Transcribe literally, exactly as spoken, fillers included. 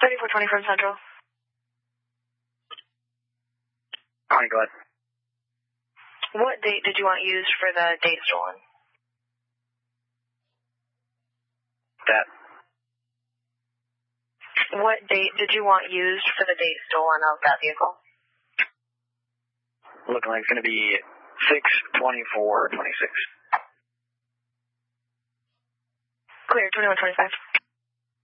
thirty-four twenty from Central. Alright, go ahead. What date did you want used for the date stolen? That. What date did you want used for the date stolen of that vehicle? Looking like it's going to be six twenty-four twenty-six. Clear, twenty-one twenty-five.